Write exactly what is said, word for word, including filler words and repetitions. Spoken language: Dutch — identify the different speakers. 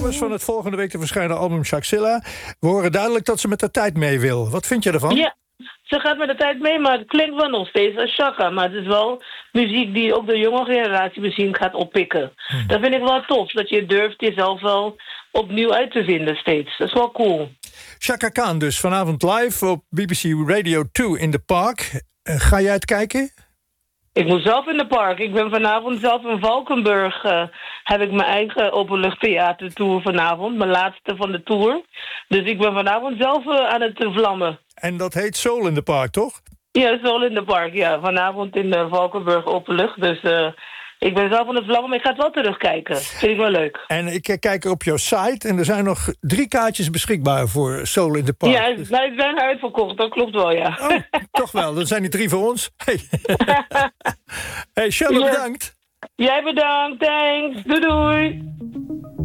Speaker 1: nummers van het volgende week te verschijnen album Shakzilla. We horen duidelijk dat ze met de tijd mee wil. Wat vind je ervan?
Speaker 2: Ja, ze gaat met de tijd mee, maar het klinkt wel nog steeds als Chaka. Maar het is wel muziek die ook de jonge generatie misschien gaat oppikken. Hmm. Dat vind ik wel tof, dat je durft jezelf wel opnieuw uit te vinden steeds. Dat is wel cool.
Speaker 1: Chaka Khan dus vanavond live op B B C Radio twee in de Park. Uh, ga jij het kijken?
Speaker 2: Ik moet zelf in de park. Ik ben vanavond zelf in Valkenburg. Uh, heb ik mijn eigen openluchttheatertour vanavond. Mijn laatste van de tour. Dus ik ben vanavond zelf uh, aan het uh, vlammen.
Speaker 1: En dat heet Soul in the Park, toch?
Speaker 2: Ja, Soul in the Park. Ja, vanavond in uh, Valkenburg openlucht. Dus uh, ik ben zelf aan het vlammen, maar ik ga het wel terugkijken. Vind ik wel leuk.
Speaker 1: En ik uh, kijk op jouw site en er zijn nog drie kaartjes beschikbaar voor Soul in the Park.
Speaker 2: Ja, dus... nou, die zijn uitverkocht. Dat klopt wel, ja.
Speaker 1: Oh, toch wel. Dan zijn die drie voor ons. Hey, hey Charlotte, bedankt.
Speaker 2: Jij bedankt, thanks. Doei doei.